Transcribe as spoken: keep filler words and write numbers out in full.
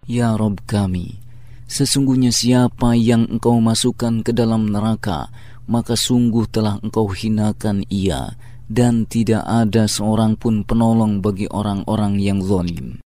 Ya Rabb kami, sesungguhnya siapa yang Engkau masukkan ke dalam neraka, maka sungguh telah Engkau hinakan ia, dan tidak ada seorang pun penolong bagi orang-orang yang zalim.